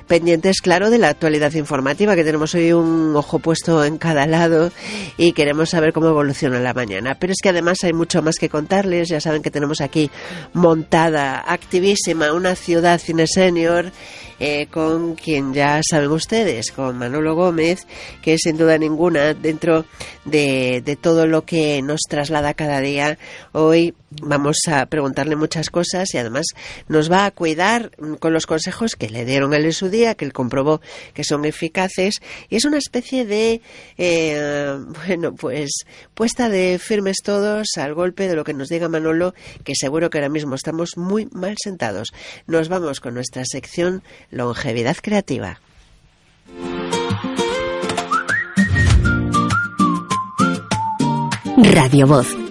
pendientes, claro, de la actualidad informativa, que tenemos hoy un ojo puesto en cada lado y queremos saber cómo evoluciona la mañana. Pero es que además hay mucho más que contarles. Ya saben que tenemos aquí montada, activísima, una ciudad cine senior, con quien ya saben ustedes, con Manolo Gómez, que sin duda ninguna, dentro de todo lo que nos traslada cada día, hoy vamos a preguntarle muchas cosas y además nos va a cuidar con los consejos que le dieron él en su día, que él comprobó que son eficaces, y es una especie de pues puesta de firmes todos al golpe de lo que nos diga Manolo, que seguro que ahora mismo estamos muy mal sentados. Nos vamos con nuestra sección Longevidad Creativa. Radio Voz,